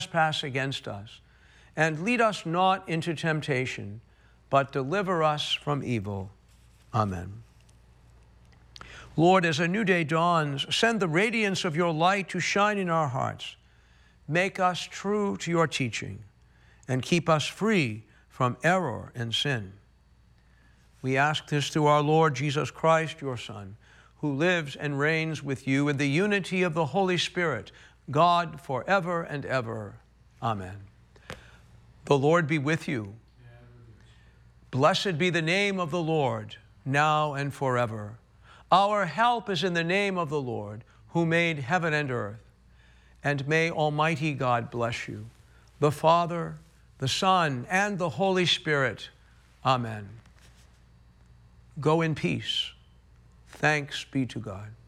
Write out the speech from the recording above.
trespass against us, and lead us not into temptation, but deliver us from evil. Amen. Lord, as a new day dawns, send the radiance of your light to shine in our hearts. Make us true to your teaching, and keep us free from error and sin. We ask this through our Lord Jesus Christ, your Son, who lives and reigns with you in the unity of the Holy Spirit, God, forever and ever. Amen. The Lord be with you. Blessed be the name of the Lord, now and forever. Our help is in the name of the Lord, who made heaven and earth. And may Almighty God bless you, the Father, the Son, and the Holy Spirit. Amen. Go in peace. Thanks be to God.